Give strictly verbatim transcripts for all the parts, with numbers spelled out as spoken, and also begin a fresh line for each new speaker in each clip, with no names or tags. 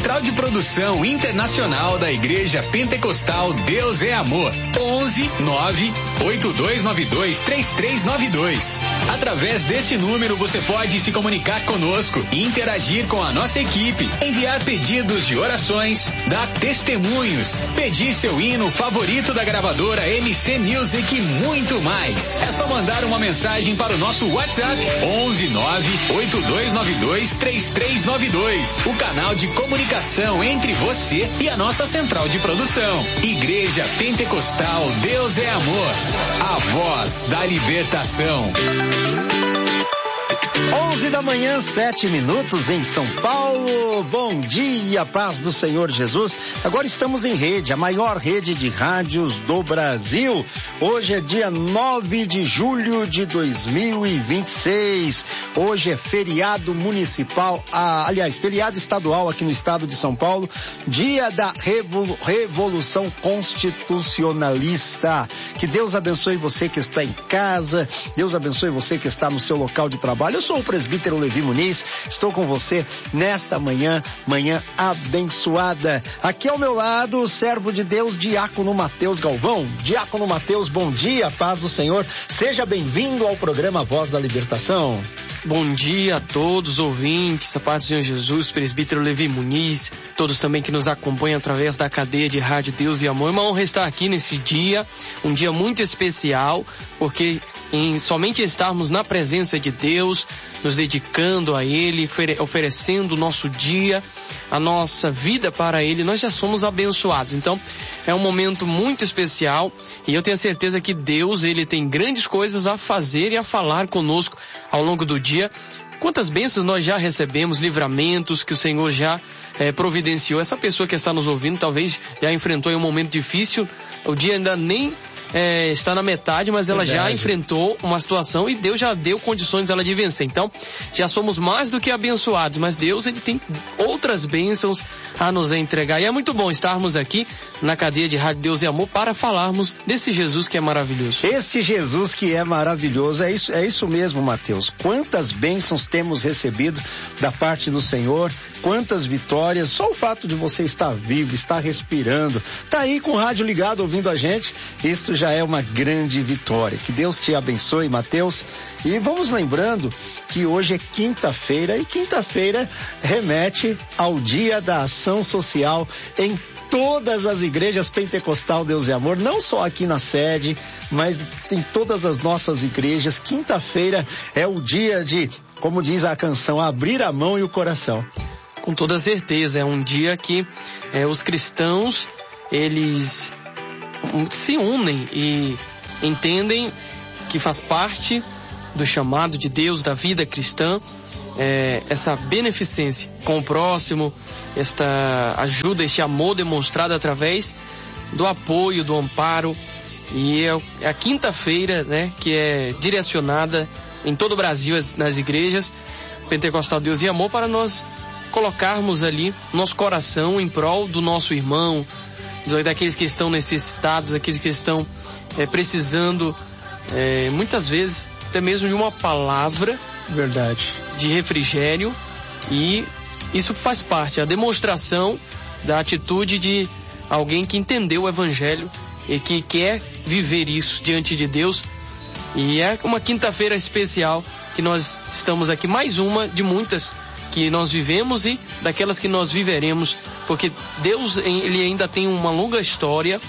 Central de Produção Internacional da Igreja Pentecostal Deus é Amor. onze nove oito dois nove dois três três nove dois. Através deste número você pode se comunicar conosco e interagir com a nossa equipe, enviar pedidos de orações, dar testemunhos, pedir seu hino favorito da gravadora M C Music e muito mais. É só mandar uma mensagem para o nosso WhatsApp onze nove oito dois nove dois três três nove dois. O canal de comunicação entre você e a nossa central de produção. Igreja Pentecostal Deus é Amor, a voz da libertação.
onze da manhã, sete minutos em São Paulo. Bom dia, paz do Senhor Jesus. Agora estamos em rede, a maior rede de rádios do Brasil. Hoje é dia nove de julho de dois mil e vinte e seis. Hoje é feriado municipal, ah, aliás, feriado estadual aqui no estado de São Paulo. Dia da Revolu- Revolução Constitucionalista. Que Deus abençoe você que está em casa. Deus abençoe você que está no seu local de trabalho. Eu sou o presbítero Levi Muniz, estou com você nesta manhã, manhã abençoada. Aqui ao meu lado, o servo de Deus, Diácono Mateus Galvão. Diácono Mateus, bom dia, paz do Senhor. Seja bem-vindo ao programa Voz da Libertação.
Bom dia a todos os ouvintes, a paz do Senhor Jesus, presbítero Levi Muniz, todos também que nos acompanham através da cadeia de Rádio Deus e Amor. É uma honra estar aqui nesse dia, um dia muito especial, porque em somente estarmos na presença de Deus, nos dedicando a Ele, oferecendo o nosso dia, a nossa vida para Ele, nós já somos abençoados. Então, é um momento muito especial e eu tenho a certeza que Deus, Ele tem grandes coisas a fazer e a falar conosco ao longo do dia. Quantas bênçãos nós já recebemos, livramentos que o Senhor já eh, providenciou. Essa pessoa que está nos ouvindo talvez já enfrentou em um momento difícil, o dia ainda nem É, está na metade, mas ela Verdade. já enfrentou uma situação e Deus já deu condições ela de vencer. Então, já somos mais do que abençoados, mas Deus, Ele tem outras bênçãos a nos entregar. E é muito bom estarmos aqui na cadeia de Rádio Deus e Amor para falarmos desse Jesus que é maravilhoso.
Esse Jesus que é maravilhoso, é isso, é isso mesmo, Mateus. Quantas bênçãos temos recebido da parte do Senhor, quantas vitórias. Só o fato de você estar vivo, estar respirando, tá aí com o rádio ligado ouvindo a gente, isso já é uma grande vitória. Que Deus te abençoe, Mateus. E vamos lembrando que hoje é quinta-feira e quinta-feira remete ao Dia da Ação Social em todas as igrejas Pentecostal Deus e Amor, não só aqui na sede, mas em todas as nossas igrejas. Quinta-feira é o dia de, como diz a canção, abrir a mão e o coração.
Com toda certeza, é um dia que é, os cristãos, eles se unem e entendem que faz parte do chamado de Deus, da vida cristã, é, essa beneficência com o próximo, esta ajuda, este amor demonstrado através do apoio, do amparo. E é, é a quinta-feira, né, que é direcionada em todo o Brasil nas igrejas Pentecostal Deus e Amor, para nós colocarmos ali nosso coração em prol do nosso irmão, daqueles que estão necessitados, daqueles que estão é, precisando, é, muitas vezes, até mesmo de uma palavra
Verdade.
de refrigério. E isso faz parte, a demonstração da atitude de alguém que entendeu o Evangelho e que quer viver isso diante de Deus. E é uma quinta-feira especial que nós estamos aqui, mais uma de muitas que nós vivemos e daquelas que nós viveremos, porque Deus, Ele ainda tem uma longa história.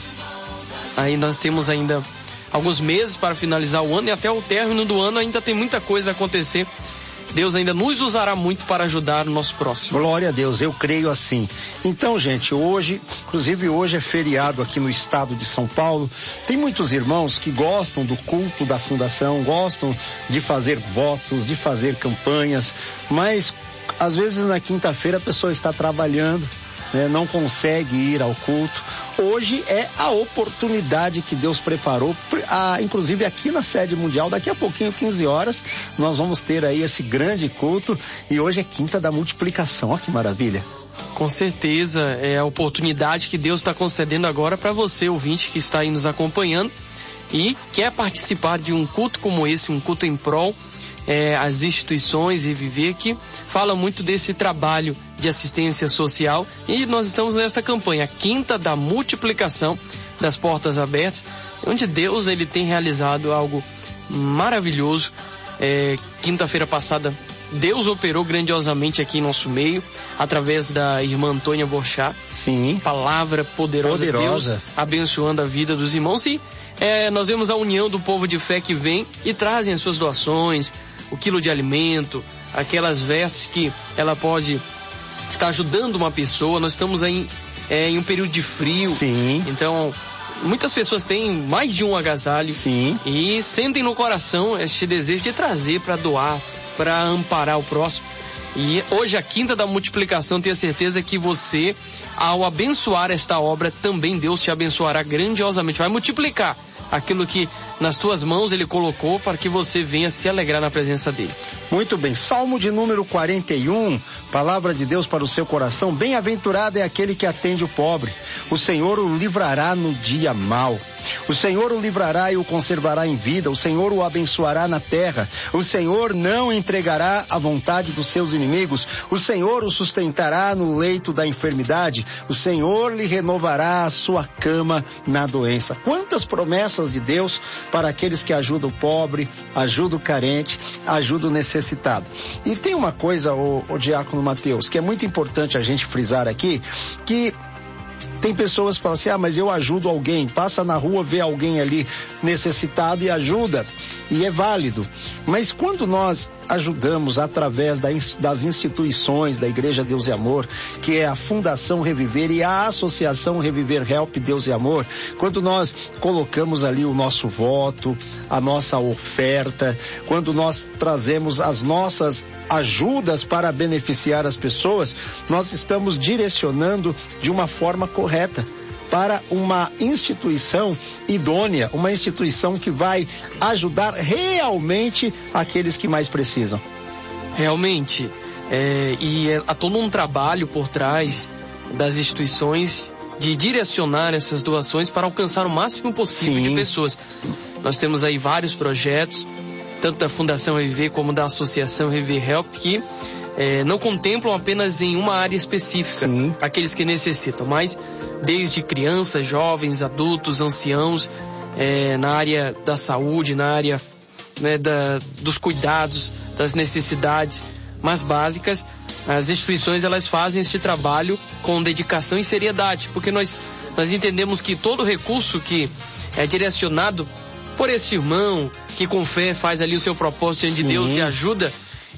Aí nós temos ainda alguns meses para finalizar o ano e até o término do ano ainda tem muita coisa a acontecer. Deus ainda nos usará muito para ajudar o nosso próximo.
Glória a Deus, eu creio assim. Então, gente, hoje, inclusive hoje é feriado aqui no estado de São Paulo. Tem muitos irmãos que gostam do culto da fundação, gostam de fazer votos, de fazer campanhas, mas às vezes na quinta-feira a pessoa está trabalhando, né, não consegue ir ao culto. Hoje é a oportunidade que Deus preparou, a, inclusive aqui na sede mundial, daqui a pouquinho, quinze horas, nós vamos ter aí esse grande culto, e hoje é quinta da multiplicação. Olha que maravilha.
Com certeza, é a oportunidade que Deus está concedendo agora para você, ouvinte, que está aí nos acompanhando e quer participar de um culto como esse, um culto em prol É, as instituições e viver, que fala muito desse trabalho de assistência social. E nós estamos nesta campanha, a Quinta da Multiplicação das Portas Abertas, onde Deus ele tem realizado algo maravilhoso. É, quinta-feira passada, Deus operou grandiosamente aqui em nosso meio, através da irmã Antônia Borchá.
Sim.
Palavra poderosa,
Poderosa.
Deus abençoando a vida dos irmãos. E é, nós vemos a união do povo de fé que vem e trazem as suas doações, o quilo de alimento, aquelas vestes que ela pode estar ajudando uma pessoa. Nós estamos aí é, em um período de frio.
Sim.
Então, muitas pessoas têm mais de um agasalho.
Sim.
E sentem no coração este desejo de trazer para doar, para amparar o próximo. E hoje a Quinta da Multiplicação, tenha certeza que você, ao abençoar esta obra, também Deus te abençoará grandiosamente. Vai multiplicar aquilo que nas tuas mãos ele colocou para que você venha se alegrar na presença dele.
Muito bem, Salmo de número quarenta e um, palavra de Deus para o seu coração. Bem-aventurado é aquele que atende o pobre, o Senhor o livrará no dia mau. O Senhor o livrará e o conservará em vida, o Senhor o abençoará na terra, o Senhor não entregará à vontade dos seus inimigos, o Senhor o sustentará no leito da enfermidade, o Senhor lhe renovará a sua cama na doença. Quantas promessas de Deus para aqueles que ajudam o pobre, ajudam o carente, ajudam o necessitado. E tem uma coisa, o, o diácono Mateus, que é muito importante a gente frisar aqui, que tem pessoas que falam assim, ah, mas eu ajudo alguém, passa na rua, vê alguém ali necessitado e ajuda, e é válido. Mas quando nós ajudamos através das instituições da Igreja Deus e Amor, que é a Fundação Reviver e a Associação Reviver Help Deus e Amor, quando nós colocamos ali o nosso voto, a nossa oferta, quando nós trazemos as nossas ajudas para beneficiar as pessoas, nós estamos direcionando de uma forma correta para uma instituição idônea, uma instituição que vai ajudar realmente aqueles que mais precisam.
Realmente, é, e há todo um trabalho por trás das instituições de direcionar essas doações para alcançar o máximo possível Sim. de pessoas. Nós temos aí vários projetos, tanto da Fundação Reviver como da Associação Reviver Help, que é, não contemplam apenas em uma área específica Sim. aqueles que necessitam, mas desde crianças, jovens, adultos, anciãos, é, na área da saúde, na área né, da, dos cuidados, das necessidades mais básicas. As instituições elas fazem este trabalho com dedicação e seriedade, porque nós, nós entendemos que todo recurso que é direcionado por esse irmão que com fé faz ali o seu propósito diante de Deus e ajuda,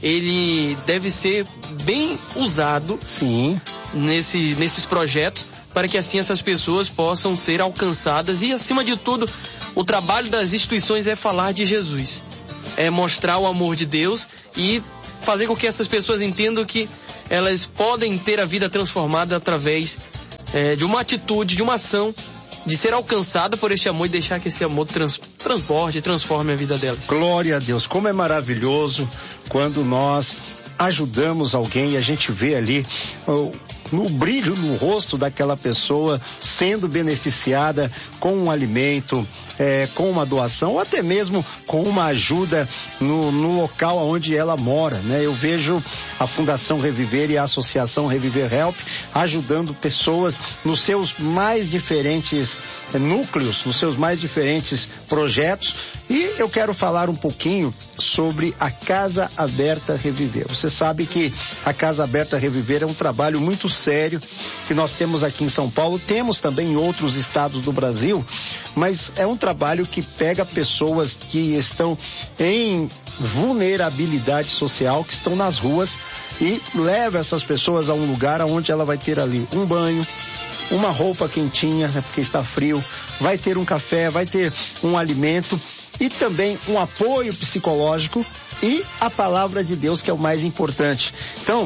ele deve ser bem usado
Sim.
Nesse, nesses projetos, para que assim essas pessoas possam ser alcançadas. E acima de tudo, o trabalho das instituições é falar de Jesus, é mostrar o amor de Deus e fazer com que essas pessoas entendam que elas podem ter a vida transformada através é, de uma atitude, de uma ação, de ser alcançada por este amor e deixar que esse amor trans, transborde, transforme a vida delas.
Glória a Deus, como é maravilhoso quando nós ajudamos alguém e a gente vê ali oh, no brilho no rosto daquela pessoa sendo beneficiada com um alimento, é, com uma doação ou até mesmo com uma ajuda no, no local onde ela mora, né? Eu vejo a Fundação Reviver e a Associação Reviver Help ajudando pessoas nos seus mais diferentes é, núcleos, nos seus mais diferentes projetos, e eu quero falar um pouquinho sobre a Casa Aberta Reviver. Você sabe que a Casa Aberta Reviver é um trabalho muito sério que nós temos aqui em São Paulo, temos também em outros estados do Brasil, mas é um trabalho que pega pessoas que estão em vulnerabilidade social, que estão nas ruas, e leva essas pessoas a um lugar onde ela vai ter ali um banho, uma roupa quentinha, né, porque está frio, vai ter um café, vai ter um alimento e também um apoio psicológico e a palavra de Deus, que é o mais importante. Então,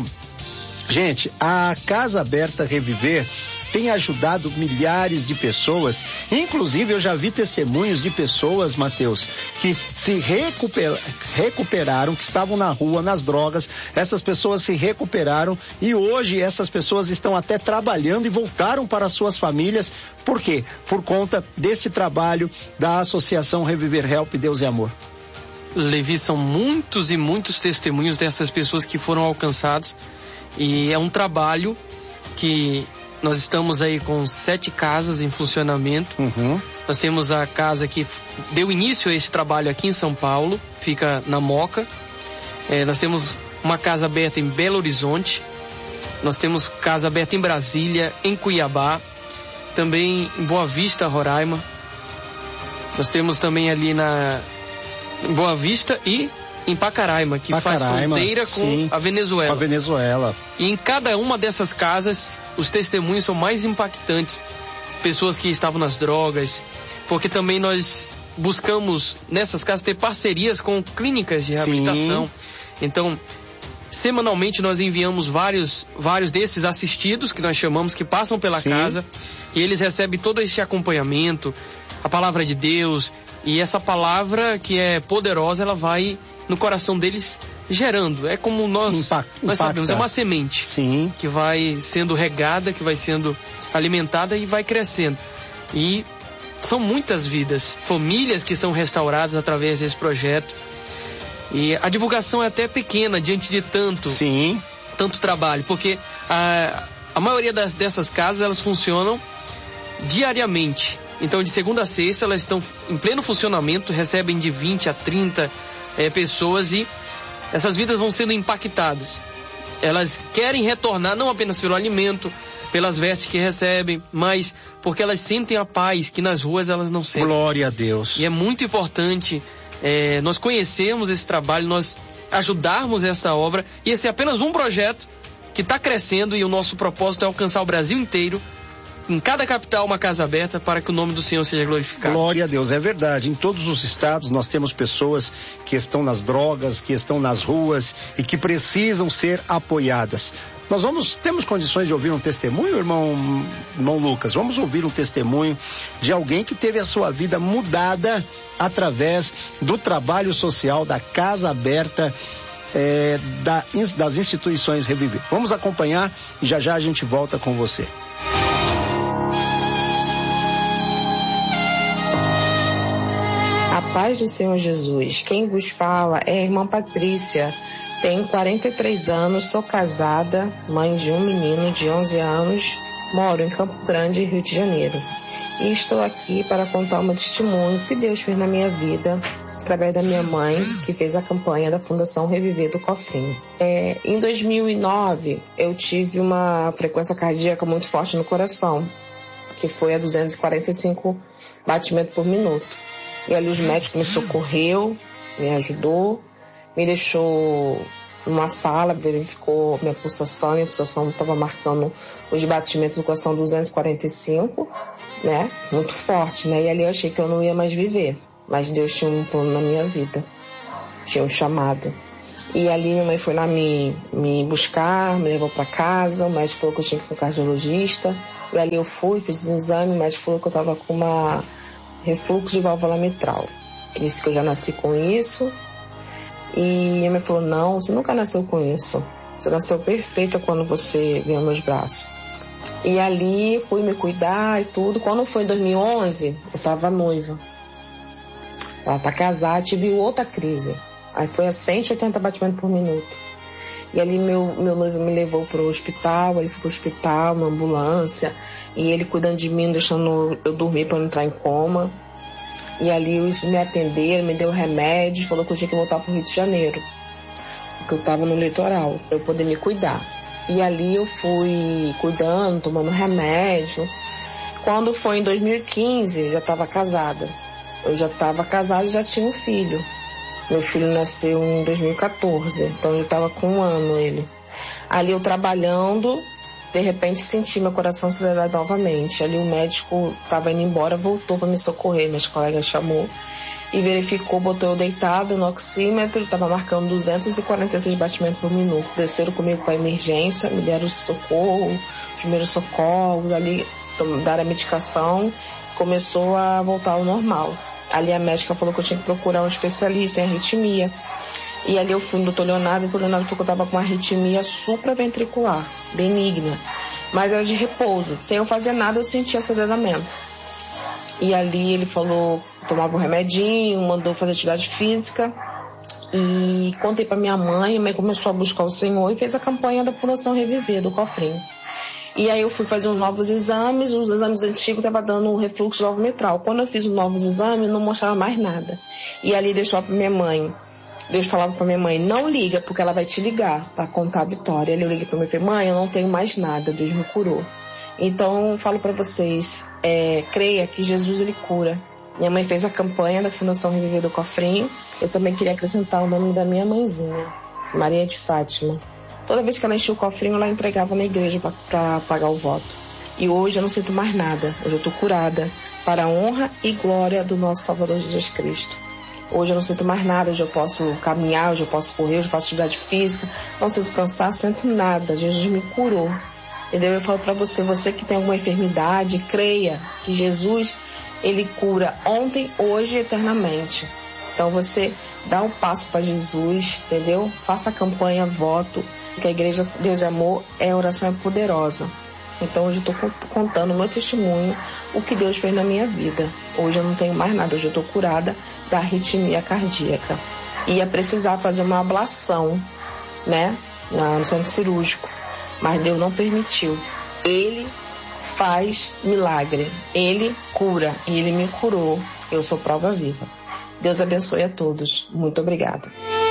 gente, a Casa Aberta Reviver tem ajudado milhares de pessoas, inclusive eu já vi testemunhos de pessoas, Mateus, que se recuper, recuperaram, que estavam na rua, nas drogas, essas pessoas se recuperaram e hoje essas pessoas estão até trabalhando e voltaram para suas famílias. Por quê? Por conta desse trabalho da Associação Reviver Help Deus e Amor.
Levi, são muitos e muitos testemunhos dessas pessoas que foram alcançadas E é um trabalho que nós estamos aí com sete casas em funcionamento.
Uhum.
Nós temos a casa que deu início a esse trabalho aqui em São Paulo, fica na Moca. É, nós temos uma casa aberta em Belo Horizonte. Nós temos casa aberta em Brasília, em Cuiabá, também em Boa Vista, Roraima. Nós temos também ali na em Boa Vista e em Pacaraima, que
Pacaraima,
faz fronteira com
sim,
a Venezuela.
Com a Venezuela.
E em cada uma dessas casas, os testemunhos são mais impactantes. Pessoas que estavam nas drogas, porque também nós buscamos nessas casas ter parcerias com clínicas de reabilitação.
Sim.
Então, semanalmente nós enviamos vários, vários desses assistidos, que nós chamamos, que passam pela
Sim.
casa, e eles recebem todo esse acompanhamento, a palavra de Deus, e essa palavra que é poderosa, ela vai no coração deles gerando. É como nós,
Impact,
nós sabemos, é uma semente.
Sim.
Que vai sendo regada, que vai sendo alimentada e vai crescendo. E são muitas vidas, famílias que são restauradas através desse projeto. E a divulgação é até pequena diante de tanto,
Sim.
tanto trabalho, porque a, a maioria das, dessas casas, elas funcionam diariamente. Então, de segunda a sexta, elas estão em pleno funcionamento, recebem de vinte a trinta é, pessoas, e essas vidas vão sendo impactadas. Elas querem retornar não apenas pelo alimento, pelas vestes que recebem, mas porque elas sentem a paz que nas ruas elas não sentem.
Glória a Deus.
E é muito importante é, nós conhecermos esse trabalho, nós ajudarmos essa obra, e esse é apenas um projeto que está crescendo, e o nosso propósito é alcançar o Brasil inteiro, em cada capital uma casa aberta, para que o nome do Senhor seja glorificado.
Glória a Deus, é verdade. Em todos os estados nós temos pessoas que estão nas drogas, que estão nas ruas e que precisam ser apoiadas. Nós vamos, temos condições de ouvir um testemunho, irmão, irmão Lucas? Vamos ouvir um testemunho de alguém que teve a sua vida mudada através do trabalho social da Casa Aberta é, da, das instituições Reviver. Vamos acompanhar e já já a gente volta com você.
A paz do Senhor Jesus. Quem vos fala é a irmã Patrícia. Tenho quarenta e três anos, sou casada, mãe de um menino de onze anos, moro em Campo Grande, Rio de Janeiro. E estou aqui para contar um testemunho que Deus fez na minha vida, através da minha mãe, que fez a campanha da Fundação Reviver do Cofrinho. É, em dois mil e nove, eu tive uma frequência cardíaca muito forte no coração, que foi a duzentos e quarenta e cinco batimentos por minuto. E ali os médicos me socorreu, me ajudou, me deixou numa sala, verificou minha pulsação, minha pulsação estava marcando os batimentos do coração duzentos e quarenta e cinco, né? Muito forte, né? E ali eu achei que eu não ia mais viver, mas Deus tinha um plano na minha vida, tinha um chamado. E ali minha mãe foi lá me, me buscar, me levou para casa, o médico falou que eu tinha que ir com o cardiologista, e ali eu fui, fiz um exame, o médico falou que eu estava com uma refluxo de válvula mitral. Disse que eu já nasci com isso. E minha mãe falou, não, você nunca nasceu com isso. Você nasceu perfeita quando você veio aos meus braços. E ali fui me cuidar e tudo. Quando foi em dois mil e onze, eu estava noiva. Ela para casar, tive outra crise. Aí foi a cento e oitenta batimentos por minuto. E ali meu, meu noivo me levou para o hospital, ele foi para o hospital, uma ambulância, e ele cuidando de mim, deixando eu dormir para não entrar em coma. E ali eles me atenderam, me deu remédio, falou que eu tinha que voltar para o Rio de Janeiro, porque eu estava no litoral, para eu poder me cuidar. E ali eu fui cuidando, tomando remédio. Quando foi em dois mil e quinze, eu já estava casada. Eu já estava casada e já tinha um filho. Meu filho nasceu em dois mil e quatorze, então eu estava com um ano ele. Ali eu trabalhando, de repente senti meu coração acelerar novamente. Ali o médico estava indo embora, voltou para me socorrer, meus colegas chamou e verificou, botou eu deitado no oxímetro, estava marcando duzentos e quarenta e seis batimentos por minuto. Desceram comigo para a emergência, me deram socorro, primeiro socorro, ali deram a medicação, começou a voltar ao normal. Ali a médica falou que eu tinha que procurar um especialista em arritmia. E ali eu fui no doutor Leonardo, e o doutor Leonardo falou que eu estava com uma arritmia supraventricular, benigna. Mas era de repouso. Sem eu fazer nada, eu sentia aceleramento. E ali ele falou, tomava um remedinho, mandou fazer atividade física. E contei para minha mãe, minha mãe começou a buscar o Senhor e fez a campanha da Fundação Reviver, do cofrinho. E aí eu fui fazer os novos exames, os exames antigos estavam dando um refluxo alvometral. Quando eu fiz os novos exames, não mostrava mais nada. E ali Deus falava para minha mãe, Deus falava para minha mãe, não liga, porque ela vai te ligar para contar a vitória. E eu liguei para minha mãe e falei, mãe, eu não tenho mais nada, Deus me curou. Então eu falo para vocês, é, creia que Jesus ele cura. Minha mãe fez a campanha da Fundação Reviver do Cofrinho. Eu também queria acrescentar o nome da minha mãezinha, Maria de Fátima. Toda vez que ela enchia o cofrinho, ela entregava na igreja para pagar o voto. E hoje eu não sinto mais nada. Hoje eu estou curada para a honra e glória do nosso Salvador Jesus Cristo. Hoje eu não sinto mais nada. Hoje eu posso caminhar, hoje eu posso correr, hoje eu faço atividade física. Não sinto cansaço, não sinto nada. Jesus me curou. Entendeu? Eu falo para você, você que tem alguma enfermidade, creia que Jesus, ele cura ontem, hoje e eternamente. Então você dá um passo para Jesus, entendeu? Faça a campanha, voto. Que a igreja Deus é Amor é oração poderosa. Então hoje eu estou contando o meu testemunho, o que Deus fez na minha vida. Hoje eu não tenho mais nada, hoje eu estou curada da arritmia cardíaca. Ia precisar fazer uma ablação, né, no centro cirúrgico, mas Deus não permitiu. Ele faz milagre, Ele cura e Ele me curou. Eu sou prova viva. Deus abençoe a todos. Muito obrigada.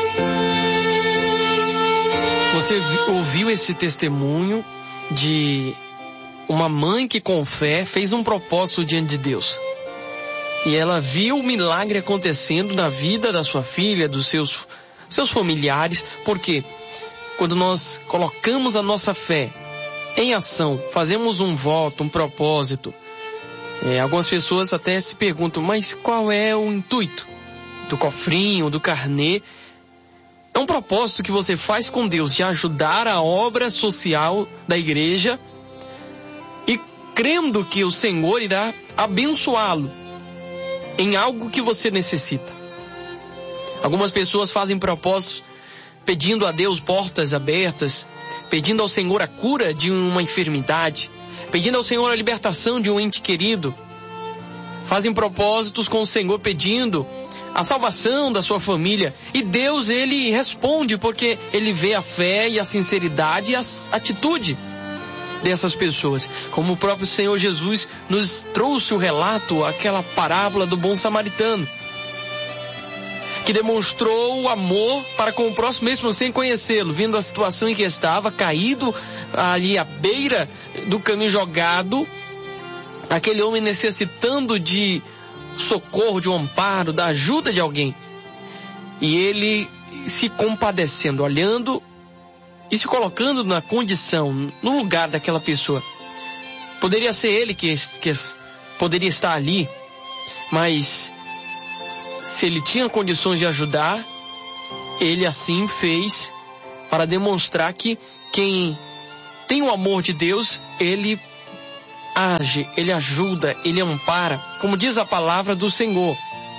Você ouviu esse testemunho de uma mãe que com fé fez um propósito diante de Deus. E ela viu o milagre acontecendo na vida da sua filha, dos seus, seus familiares. Porque quando nós colocamos a nossa fé em ação, fazemos um voto, um propósito, é, algumas pessoas até se perguntam, mas qual é o intuito do cofrinho, do carnê? É um propósito que você faz com Deus de ajudar a obra social da igreja e crendo que o Senhor irá abençoá-lo em algo que você necessita. Algumas pessoas fazem propósitos pedindo a Deus portas abertas, pedindo ao Senhor a cura de uma enfermidade, pedindo ao Senhor a libertação de um ente querido. Fazem propósitos com o Senhor pedindo a salvação da sua família. E Deus, ele responde porque ele vê a fé e a sinceridade e a atitude dessas pessoas. Como o próprio Senhor Jesus nos trouxe o relato, aquela parábola do bom samaritano, que demonstrou o amor para com o próximo mesmo sem conhecê-lo, vendo a situação em que estava, caído ali à beira do caminho, jogado, aquele homem necessitando de socorro, de um amparo, da ajuda de alguém. E ele se compadecendo, olhando e se colocando na condição, no lugar daquela pessoa. Poderia ser ele que, que poderia estar ali, mas se ele tinha condições de ajudar, ele assim fez para demonstrar que quem tem o amor de Deus, ele age, ele ajuda, ele ampara, como diz a palavra do Senhor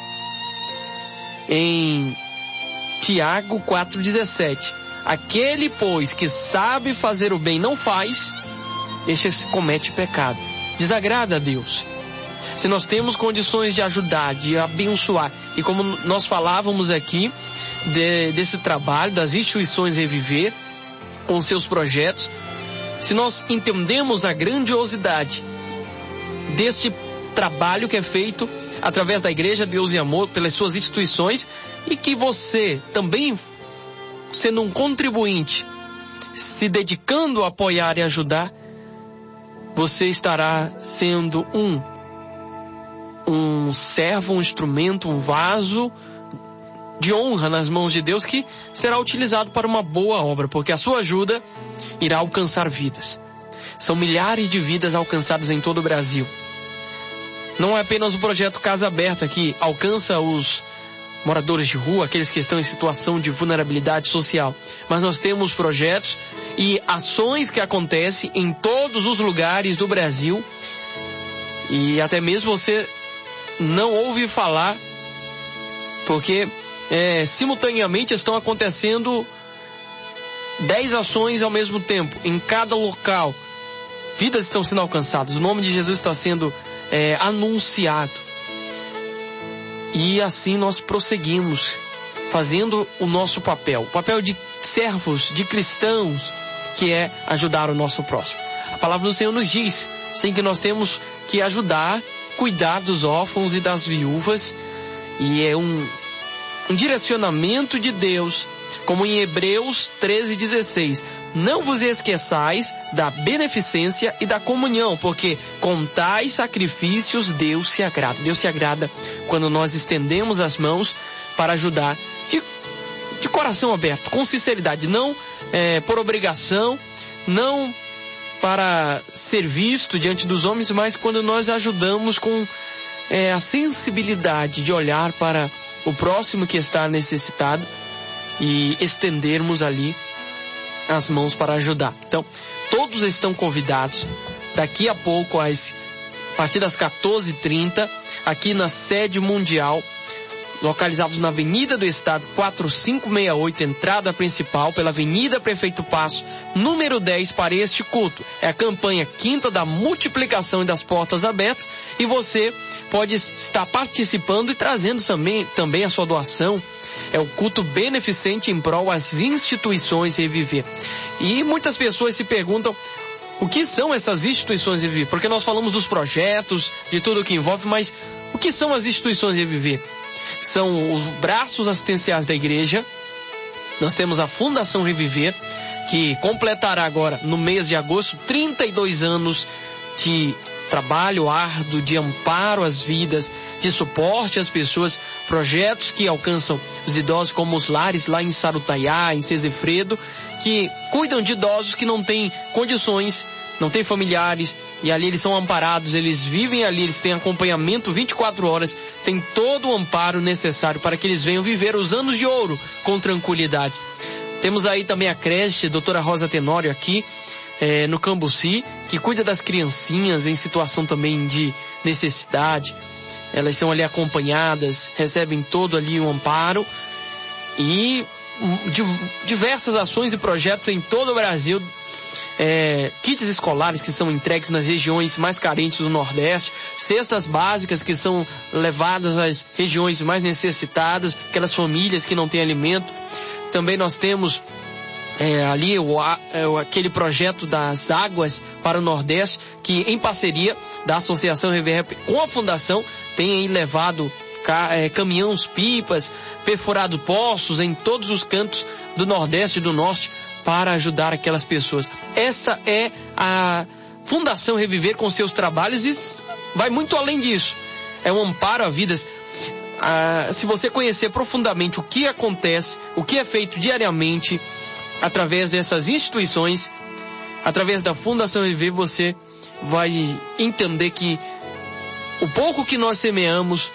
em Tiago quatro, dezessete. Aquele, pois, que sabe fazer o bem não faz, este comete pecado, desagrada a Deus. Se nós temos condições de ajudar, de abençoar, e como nós falávamos aqui de, desse trabalho das instituições Reviver com seus projetos, se nós entendemos a grandiosidade deste trabalho que é feito através da Igreja Deus e Amor, pelas suas instituições, e que você também, sendo um contribuinte, se dedicando a apoiar e ajudar, você estará sendo um, um servo, um instrumento, um vaso de honra nas mãos de Deus, que será utilizado para uma boa obra, porque a sua ajuda irá alcançar vidas. São milhares de vidas alcançadas em todo o Brasil. Não é apenas o projeto Casa Aberta que alcança os moradores de rua, aqueles que estão em situação de vulnerabilidade social, mas nós temos projetos e ações que acontecem em todos os lugares do Brasil, e até mesmo você não ouve falar, porque é, simultaneamente estão acontecendo dez ações ao mesmo tempo, em cada local. Vidas estão sendo alcançadas, o nome de Jesus está sendo é, anunciado. E assim nós prosseguimos, fazendo o nosso papel, o papel de servos, de cristãos, que é ajudar o nosso próximo. A palavra do Senhor nos diz, sim, que nós temos que ajudar, cuidar dos órfãos e das viúvas, e é um, um direcionamento de Deus, como em Hebreus treze, dezesseis. Não vos esqueçais da beneficência e da comunhão, porque com tais sacrifícios Deus se agrada. Deus se agrada quando nós estendemos as mãos para ajudar de, de coração aberto, com sinceridade, não é, por obrigação, não para ser visto diante dos homens, mas quando nós ajudamos com é, a sensibilidade de olhar para o próximo que está necessitado e estendermos ali as mãos para ajudar. Então, todos estão convidados daqui a pouco, às, a partir das quatorze e trinta, aqui na sede mundial, localizados na Avenida do Estado quatrocentos e sessenta e oito, entrada principal, pela Avenida Prefeito Passo, número dez, para este culto. É a campanha Quinta da Multiplicação e das Portas Abertas, e você pode estar participando e trazendo também, também a sua doação. É o culto beneficente em prol às instituições Reviver. E muitas pessoas se perguntam o que são essas instituições Reviver, porque nós falamos dos projetos, de tudo o que envolve, mas o que são as instituições Reviver? São os braços assistenciais da igreja. Nós temos a Fundação Reviver, que completará agora, no mês de agosto, trinta e dois anos de trabalho árduo, de amparo às vidas, de suporte às pessoas, projetos que alcançam os idosos, como os lares lá em Sarutaiá, em Sesefredo, que cuidam de idosos que não têm condições, não têm familiares, e ali eles são amparados, eles vivem ali, eles têm acompanhamento vinte e quatro horas, tem todo o amparo necessário para que eles venham viver os anos de ouro com tranquilidade. Temos aí também a creche doutora Rosa Tenório aqui, é, no Cambuci, que cuida das criancinhas em situação também de necessidade. Elas são ali acompanhadas, recebem todo ali o amparo, e diversas ações e projetos em todo o Brasil. É, kits escolares que são entregues nas regiões mais carentes do Nordeste, cestas básicas que são levadas às regiões mais necessitadas, aquelas famílias que não têm alimento. Também nós temos é, ali o, é, aquele projeto das águas para o Nordeste, que em parceria da Associação Reviver com a Fundação tem aí levado é, caminhões, pipas, perfurado poços em todos os cantos do Nordeste e do Norte, para ajudar aquelas pessoas. Essa é a Fundação Reviver com seus trabalhos, e vai muito além disso. É um amparo a vidas. Ah, se você conhecer profundamente o que acontece, o que é feito diariamente, através dessas instituições, através da Fundação Reviver, você vai entender que o pouco que nós semeamos,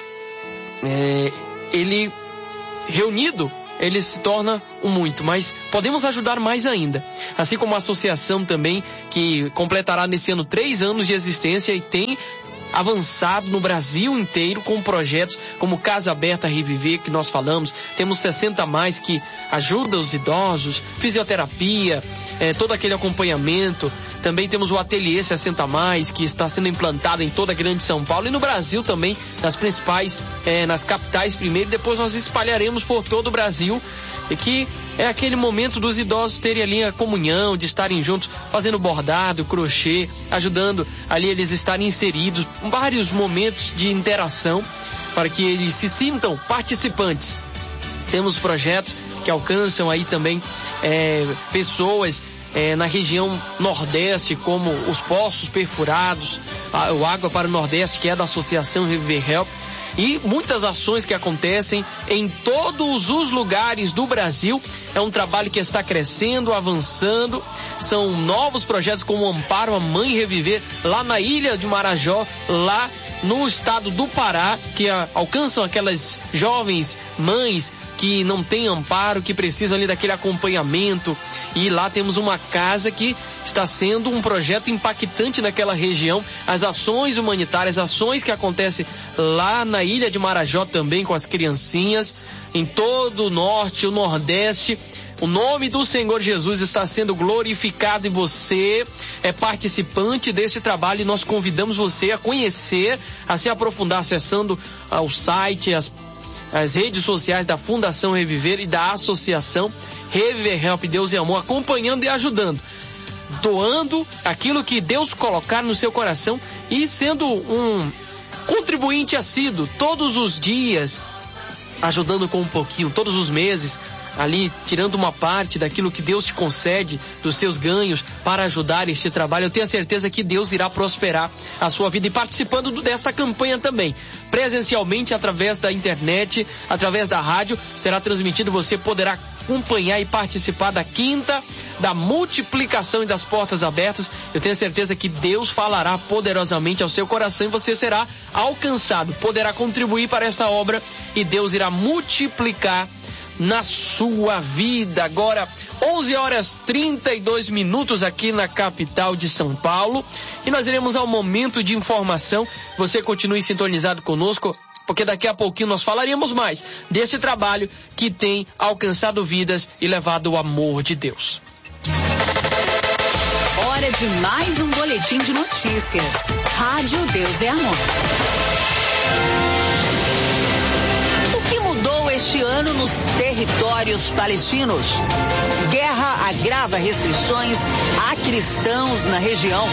é, ele reunido, ele se torna um muito, mas podemos ajudar mais ainda. Assim como a associação também, que completará nesse ano três anos de existência e tem avançado no Brasil inteiro com projetos como Casa Aberta Reviver, que nós falamos. Temos sessenta mais que ajuda os idosos, fisioterapia, é, todo aquele acompanhamento. Também temos o Ateliê sessenta mais, que está sendo implantado em toda a grande São Paulo e no Brasil também, nas principais, é, nas capitais primeiro, e depois nós espalharemos por todo o Brasil, e que é aquele momento dos idosos terem ali a comunhão, de estarem juntos, fazendo bordado, crochê, ajudando ali eles estarem inseridos, vários momentos de interação para que eles se sintam participantes. Temos projetos que alcançam aí também é, pessoas é, na região Nordeste, como os poços perfurados, a, o Água para o Nordeste, que é da Associação Reviver Help, e muitas ações que acontecem em todos os lugares do Brasil. É um trabalho que está crescendo, avançando. São novos projetos como o Amparo a Mãe Reviver, lá na Ilha de Marajó, lá no estado do Pará, que a, alcançam aquelas jovens mães que não têm amparo, que precisam ali daquele acompanhamento. E lá temos uma casa que está sendo um projeto impactante naquela região. As ações humanitárias, ações que acontecem lá na Ilha de Marajó também com as criancinhas, em todo o norte, o nordeste. O nome do Senhor Jesus está sendo glorificado, e você é participante deste trabalho, e nós convidamos você a conhecer, a se aprofundar acessando ao site, as as redes sociais da Fundação Reviver e da Associação Reviver Help Deus e Amor, acompanhando e ajudando, doando aquilo que Deus colocar no seu coração e sendo um contribuinte assíduo todos os dias, ajudando com um pouquinho, todos os meses, ali tirando uma parte daquilo que Deus te concede, dos seus ganhos, para ajudar este trabalho. Eu tenho a certeza que Deus irá prosperar a sua vida. E participando dessa campanha também, presencialmente, através da internet, através da rádio, será transmitido, você poderá acompanhar e participar da quinta, da multiplicação e das portas abertas. Eu tenho certeza que Deus falará poderosamente ao seu coração e você será alcançado, poderá contribuir para essa obra e Deus irá multiplicar na sua vida. Agora, onze horas e trinta e dois minutos aqui na capital de São Paulo. E nós iremos ao momento de informação. Você continue sintonizado conosco, porque daqui a pouquinho nós falaremos mais desse trabalho que tem alcançado vidas e levado o amor de Deus.
Hora de mais um boletim de notícias. Rádio Deus é Amor. Este ano nos territórios palestinos. Guerra agrava restrições a cristãos na região.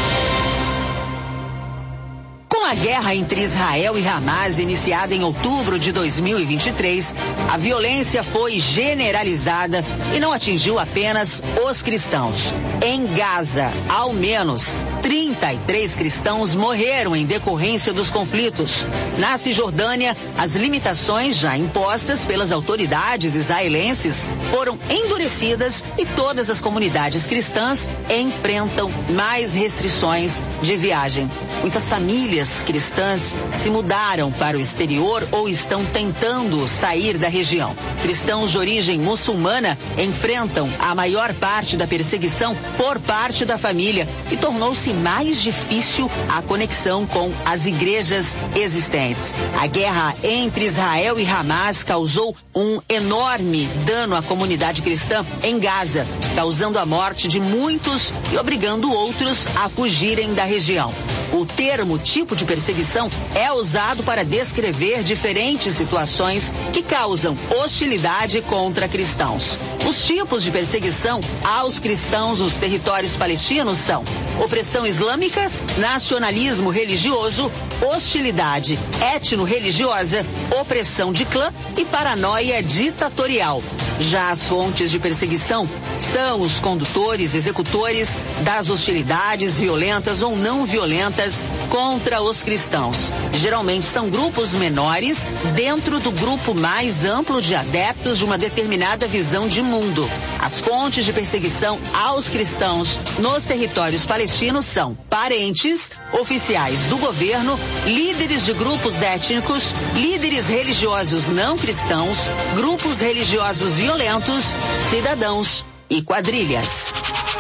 Com a guerra entre Israel e Hamas iniciada em outubro de dois mil e vinte e três, a violência foi generalizada e não atingiu apenas os cristãos. Em Gaza, ao menos trinta e três cristãos morreram em decorrência dos conflitos. Na Cisjordânia, as limitações já impostas pelas autoridades israelenses foram endurecidas e todas as comunidades cristãs enfrentam mais restrições de viagem. Muitas famílias cristãs se mudaram para o exterior ou estão tentando sair da região. Cristãos de origem muçulmana enfrentam a maior parte da perseguição por parte da família e tornou-se mais difícil a conexão com as igrejas existentes. A guerra entre Israel e Hamas causou um enorme dano à comunidade cristã em Gaza, causando a morte de muitos e obrigando outros a fugirem da região. O termo tipo de perseguição é usado para descrever diferentes situações que causam hostilidade contra cristãos. Os tipos de perseguição aos cristãos nos territórios palestinos são opressão islâmica, nacionalismo religioso, hostilidade étnico-religiosa, opressão de clã e paranoia ditatorial. Já as fontes de perseguição são os condutores, executores das hostilidades violentas ou não violentas contra os cristãos. Geralmente são grupos menores dentro do grupo mais amplo de adeptos de uma determinada visão de mundo. As fontes de perseguição aos cristãos nos territórios palestinos são parentes, oficiais do governo, líderes de grupos étnicos, líderes religiosos não cristãos, grupos religiosos violentos, cidadãos e quadrilhas.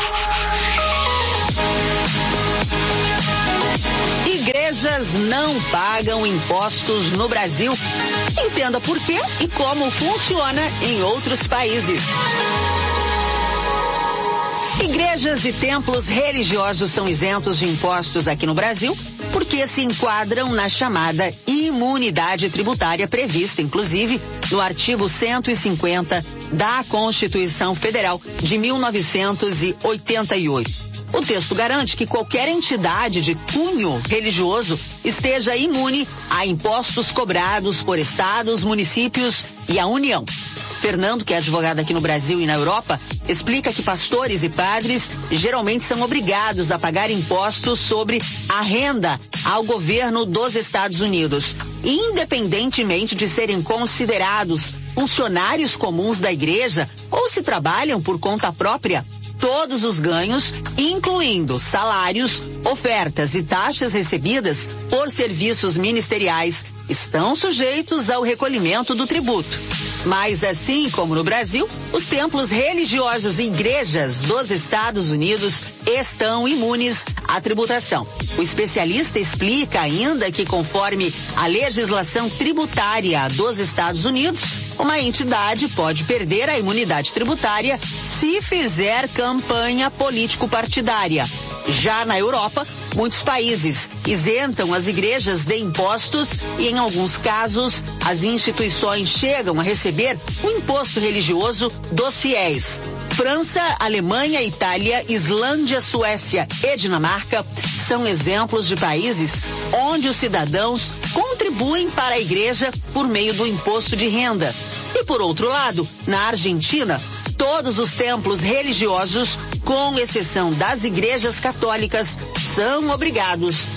Igrejas não pagam impostos no Brasil. Entenda por quê e como funciona em outros países. Igrejas e templos religiosos são isentos de impostos aqui no Brasil porque se enquadram na chamada imunidade tributária prevista, inclusive, no artigo cento e cinquenta da Constituição Federal de mil novecentos e oitenta e oito. O texto garante que qualquer entidade de cunho religioso esteja imune a impostos cobrados por estados, municípios e a União. Fernando, que é advogado aqui no Brasil e na Europa, explica que pastores e padres geralmente são obrigados a pagar impostos sobre a renda ao governo dos Estados Unidos, independentemente de serem considerados funcionários comuns da igreja ou se trabalham por conta própria. Todos os ganhos, incluindo salários, ofertas e taxas recebidas por serviços ministeriais, estão sujeitos ao recolhimento do tributo. Mas assim como no Brasil, os templos religiosos e igrejas dos Estados Unidos estão imunes à tributação. O especialista explica ainda que, conforme a legislação tributária dos Estados Unidos, uma entidade pode perder a imunidade tributária se fizer campanha político-partidária. Já na Europa, muitos países isentam as igrejas de impostos e, em alguns casos, as instituições chegam a receber o imposto religioso dos fiéis. França, Alemanha, Itália, Islândia, Suécia e Dinamarca são exemplos de países onde os cidadãos contribuem para a igreja por meio do imposto de renda. E por outro lado, na Argentina, todos os templos religiosos, com exceção das igrejas católicas, são obrigados